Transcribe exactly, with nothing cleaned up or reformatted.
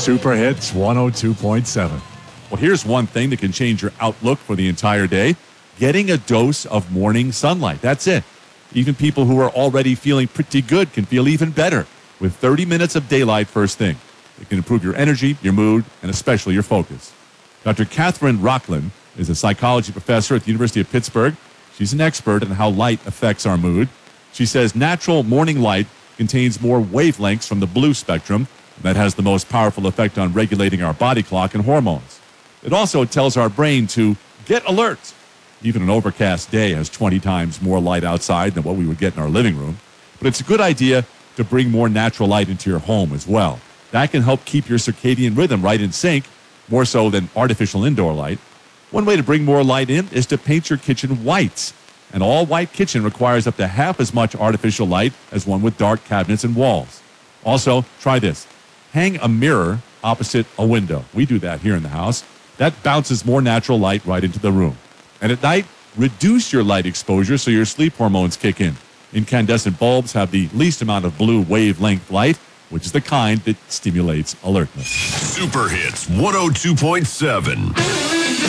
Super Hits one oh two point seven. Well, here's one thing that can change your outlook for the entire day. Getting a dose of morning sunlight. That's it. Even people who are already feeling pretty good can feel even better with thirty minutes of daylight first thing. It can improve your energy, your mood, and especially your focus. Doctor Catherine Rocklin is a psychology professor at the University of Pittsburgh. She's an expert on how light affects our mood. She says natural morning light contains more wavelengths from the blue spectrum, and that has the most powerful effect on regulating our body clock and hormones. It also tells our brain to get alert. Even an overcast day has twenty times more light outside than what we would get in our living room. But it's a good idea to bring more natural light into your home as well. That can help keep your circadian rhythm right in sync, more so than artificial indoor light. One way to bring more light in is to paint your kitchen white. An all-white kitchen requires up to half as much artificial light as one with dark cabinets and walls. Also, try this. Hang a mirror opposite a window. We do that here in the house. That bounces more natural light right into the room. And at night, reduce your light exposure so your sleep hormones kick in. Incandescent bulbs have the least amount of blue wavelength light, which is the kind that stimulates alertness. Super Hits one oh two point seven.